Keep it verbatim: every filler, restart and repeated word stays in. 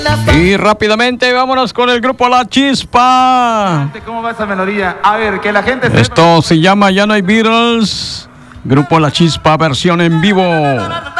Y rápidamente vámonos con el grupo La Chispa. ¿Cómo va esa melodía? A ver, que la gente Esto se llama Ya no hay Beatles. Grupo La Chispa, versión en vivo.